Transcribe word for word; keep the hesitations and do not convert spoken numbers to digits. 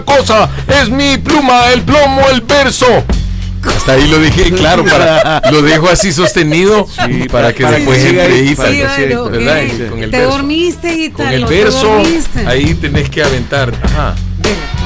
cosa, es mi pluma, el plomo, el verso. Hasta ahí lo dije, claro, para, lo dejo así sostenido, sí, para que para después que entre ahí, y para sí, que ¿verdad? Okay. Con el te verso. dormiste y tal. Con el verso, ahí tenés que aventar. Ajá. Venga.